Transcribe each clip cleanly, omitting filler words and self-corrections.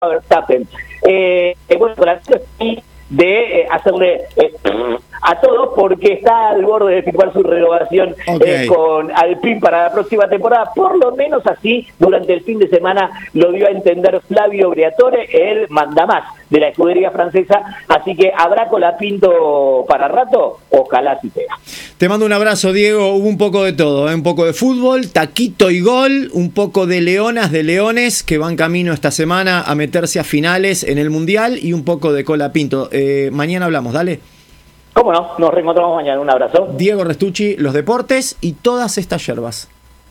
Verstappen. Bueno, Brasil estoy de hacerle a todos porque está al borde de firmar su renovación con Alpine para la próxima temporada. Por lo menos así, durante el fin de semana lo dio a entender Flavio Briatore, el mandamás de la escudería francesa. Así que habrá Colapinto para rato, ojalá si sea. Te mando un abrazo, Diego. Hubo un poco de todo, un poco de fútbol, taquito y gol, un poco de leonas, de leones que van camino esta semana a meterse a finales en el Mundial y un poco de Colapinto. Mañana hablamos, dale. ¿Cómo no? Nos reencontramos mañana. Un abrazo. Diego Restucci, los deportes y todas estas yerbas.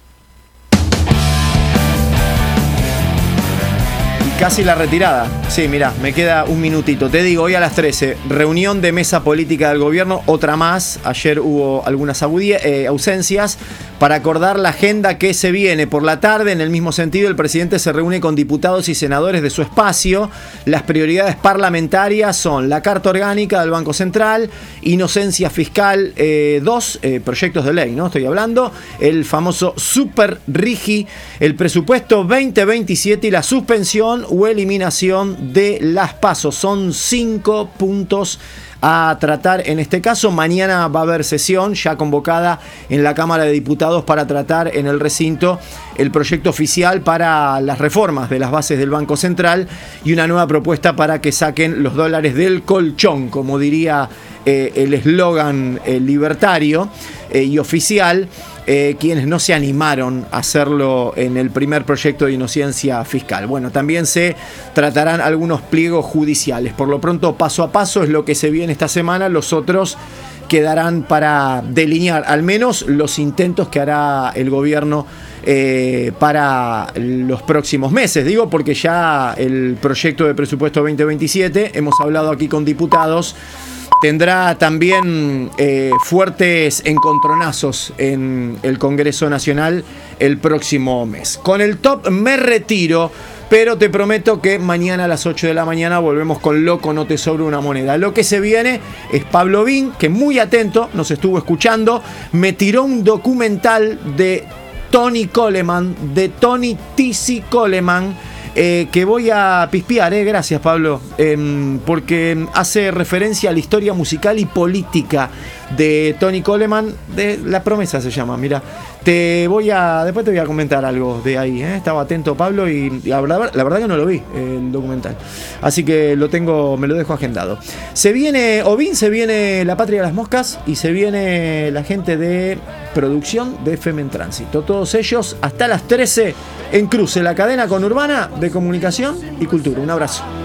Casi la retirada. Sí, mirá, me queda un minutito. Te digo, hoy a las 13, reunión de mesa política del gobierno, otra más. Ayer hubo algunas ausencias para acordar la agenda que se viene. Por la tarde, en el mismo sentido, el presidente se reúne con diputados y senadores de su espacio. Las prioridades parlamentarias son la Carta Orgánica del Banco Central, Inocencia Fiscal 2, proyectos de ley, ¿no? Estoy hablando, el famoso Super Rigi, el presupuesto 2027 y la suspensión o eliminación de las PASO. Son 5 puntos a tratar en este caso. Mañana va a haber sesión ya convocada en la Cámara de Diputados para tratar en el recinto el proyecto oficial para las reformas de las bases del Banco Central y una nueva propuesta para que saquen los dólares del colchón, como diría el eslogan libertario y oficial. Quienes no se animaron a hacerlo en el primer proyecto de inocencia fiscal. Bueno, también se tratarán algunos pliegos judiciales. Por lo pronto, paso a paso es lo que se viene esta semana. Los otros quedarán para delinear al menos los intentos que hará el gobierno para los próximos meses. Digo porque ya el proyecto de presupuesto 2027, hemos hablado aquí con diputados, tendrá también fuertes encontronazos en el Congreso Nacional el próximo mes. Con el top me retiro, pero te prometo que mañana a las 8 de la mañana volvemos con Loco No Te Sobra Una Moneda. Lo que se viene es Pablo Bin, que muy atento nos estuvo escuchando, me tiró un documental de Tony Coleman, de Tony Tizzy Coleman, que voy a pispear, gracias Pablo, porque hace referencia a la historia musical y política de Tony Coleman, de La Promesa se llama. Mira, después te voy a comentar algo de ahí, estaba atento Pablo y la verdad que no lo vi el documental, así que me lo dejo agendado. Se viene Ovin, se viene La Patria de las Moscas y se viene la gente de producción de FM en Tránsito, todos ellos hasta las 13 en Cruce, la cadena conurbana de comunicación y cultura. Un abrazo.